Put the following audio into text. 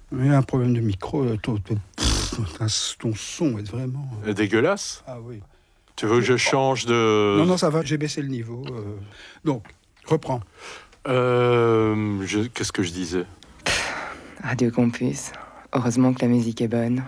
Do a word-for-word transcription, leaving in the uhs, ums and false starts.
Il y a un problème de micro. euh, Ton, ton, pff, ton son est vraiment... Euh, Dégueulasse. Ah oui. Tu veux que je change de... Non, non, ça va, j'ai baissé le niveau. euh. Donc, reprends. Euh, je- Qu'est-ce que je disais? Radio Campus. Heureusement que la musique est bonne.